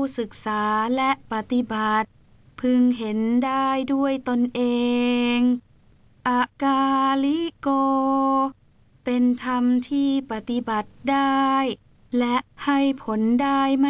ศึกษาและปฏิบัติพึงเห็นได้ด้วยตนเองอากาลิโกเป็นธรรมที่ปฏิบัติได้และให้ผลได้ไม่